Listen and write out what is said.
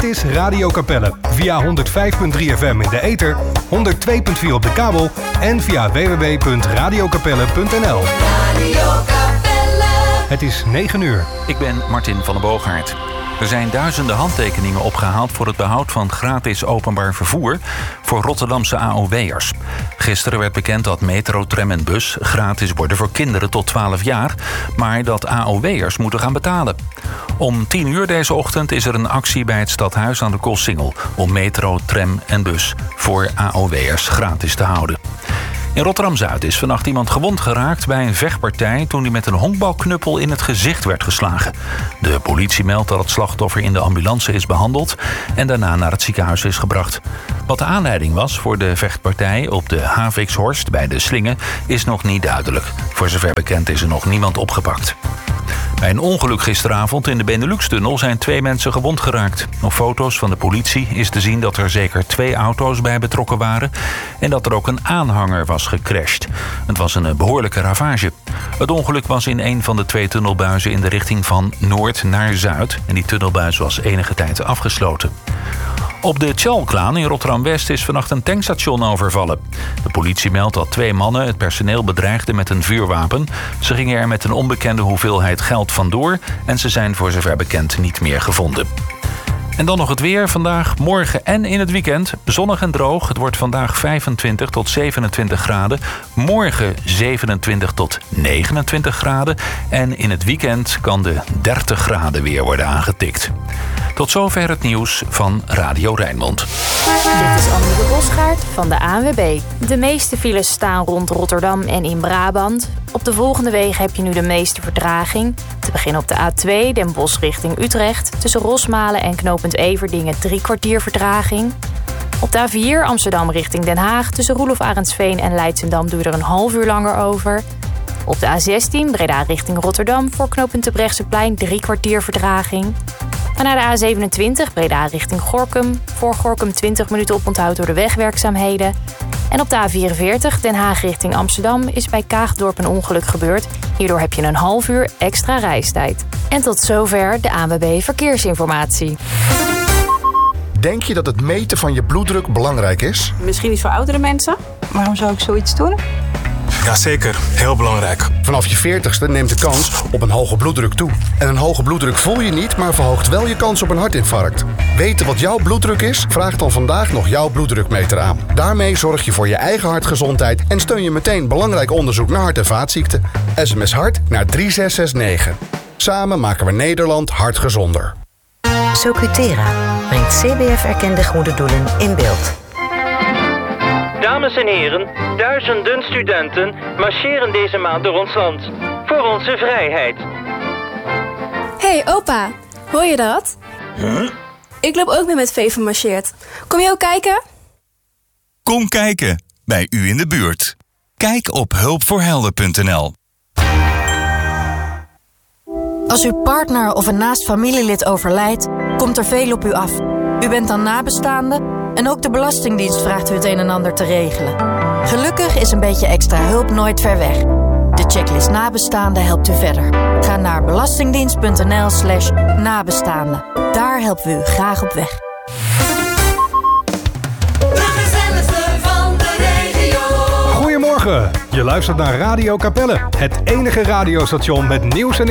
is Radio Capelle. Via 105.3 FM in de ether, 102.4 op de kabel en via www.radiocapelle.nl. Radio Capelle. Het is 9 uur. Ik ben Martin van den Boogaard. Er zijn duizenden handtekeningen opgehaald voor het behoud van gratis openbaar vervoer voor Rotterdamse AOW'ers. Gisteren werd bekend dat metro, tram en bus gratis worden voor kinderen tot 12 jaar, maar dat AOW'ers moeten gaan betalen. Om 10 uur deze ochtend is er een actie bij het Stadhuis aan de Koolsingel om metro, tram en bus voor AOW'ers gratis te houden. In Rotterdam-Zuid is vannacht iemand gewond geraakt bij een vechtpartij toen hij met een honkbalknuppel in het gezicht werd geslagen. De politie meldt dat het slachtoffer in de ambulance is behandeld en daarna naar het ziekenhuis is gebracht. Wat de aanleiding was voor de vechtpartij op de Havikshorst bij de Slingen is nog niet duidelijk. Voor zover bekend is er nog niemand opgepakt. Bij een ongeluk gisteravond in de Benelux-tunnel zijn 2 mensen gewond geraakt. Op foto's van de politie is te zien dat er zeker 2 auto's bij betrokken waren en dat er ook een aanhanger was gecrashed. Het was een behoorlijke ravage. Het ongeluk was in een van de 2 tunnelbuizen in de richting van noord naar zuid en die tunnelbuis was enige tijd afgesloten. Op de Tjalklaan in Rotterdam-West is vannacht een tankstation overvallen. De politie meldt dat 2 mannen het personeel bedreigden met een vuurwapen. Ze gingen er met een onbekende hoeveelheid geld vandoor en ze zijn voor zover bekend niet meer gevonden. En dan nog het weer. Vandaag, morgen en in het weekend. Zonnig en droog. Het wordt vandaag 25 tot 27 graden. Morgen 27 tot 29 graden. En in het weekend kan de 30 graden weer worden aangetikt. Tot zover het nieuws van Radio Rijnmond. Dit is Annemieke Bosgaard van de ANWB. De meeste files staan rond Rotterdam en in Brabant. Op de volgende wegen heb je nu de meeste vertraging. Te beginnen op de A2 Den Bosch richting Utrecht. Tussen Rosmalen en knooppunt Everdingen 3 kwartier vertraging. Op de A4 Amsterdam richting Den Haag. Tussen Roelof Arendsveen en Leidschendam doe je er een half uur langer over. Op de A16 Breda richting Rotterdam. Voor knooppunt Terbrechtseplein 3 kwartier vertraging. En naar de A27 Breda richting Gorinchem. Voor Gorinchem 20 minuten oponthoud door de wegwerkzaamheden. En op de A44 Den Haag richting Amsterdam is bij Kaagdorp een ongeluk gebeurd. Hierdoor heb je een half uur extra reistijd. En tot zover de ANWB Verkeersinformatie. Denk je dat het meten van je bloeddruk belangrijk is? Misschien niet voor oudere mensen. Waarom zou ik zoiets doen? Jazeker, heel belangrijk. Vanaf je 40ste neemt de kans op een hoge bloeddruk toe. En een hoge bloeddruk voel je niet, maar verhoogt wel je kans op een hartinfarct. Weten wat jouw bloeddruk is? Vraag dan vandaag nog jouw bloeddrukmeter aan. Daarmee zorg je voor je eigen hartgezondheid en steun je meteen belangrijk onderzoek naar hart- en vaatziekten. SMS hart naar 3669. Samen maken we Nederland hartgezonder. Socutera brengt CBF-erkende goede doelen in beeld. Dames en heren, duizenden studenten marcheren deze maand door ons land. Voor onze vrijheid. Hey opa, hoor je dat? Huh? Ik loop ook mee met Veven marcheert. Kom je ook kijken? Kom kijken, bij u in de buurt. Kijk op hulpvoorhelden.nl. Als uw partner of een naast familielid overlijdt, komt er veel op u af. U bent dan nabestaande en ook de Belastingdienst vraagt u het een en ander te regelen. Gelukkig is een beetje extra hulp nooit ver weg. De checklist nabestaande helpt u verder. Ga naar belastingdienst.nl/nabestaande. Daar helpen we u graag op weg. Goedemorgen, je luistert naar Radio Capelle. Het enige radiostation met nieuws en